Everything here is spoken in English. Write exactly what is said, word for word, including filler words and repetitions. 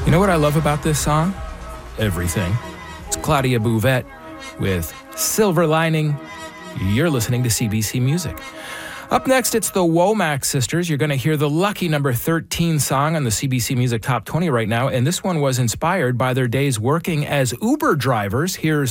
You know what I love about this song? Everything. It's Claudia Bouvette with Silver Lining. You're listening to C B C Music. Up next, it's the Womack Sisters. You're going to hear the lucky number thirteen song on the C B C Music Top twenty right now, and this one was inspired by their days working as Uber drivers. Here's